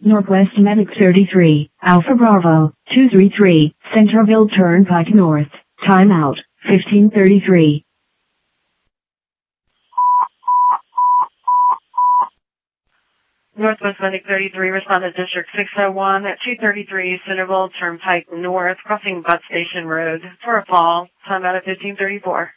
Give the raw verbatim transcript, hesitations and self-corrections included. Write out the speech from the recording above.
Northwest Medic thirty-three, Alpha Bravo, two three three, Centerville Turnpike North. Timeout, fifteen thirty-three. Northwest Medic thirty-three, responded District six oh one at two thirty-three Centerville Turnpike North, crossing Butt Station Road for a fall. Timeout at fifteen thirty-four.